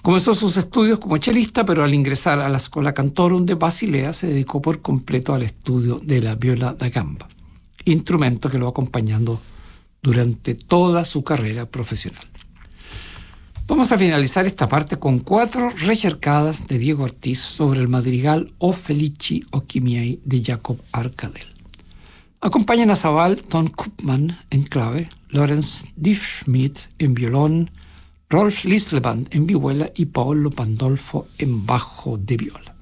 Comenzó sus estudios como chelista, pero al ingresar a la Schola Cantorum de Basilea se dedicó por completo al estudio de la viola da gamba, instrumento que lo va acompañando durante toda su carrera profesional. Vamos a finalizar esta parte con 4 recercadas de Diego Ortiz sobre el madrigal O Felici o chi miei de Jacob Arcadel. Acompañan a Zabal Ton Koopman en clave, Lorenz Diffschmidt en violón, Rolf Lisleband en vihuela y Paolo Pandolfo en bajo de viola.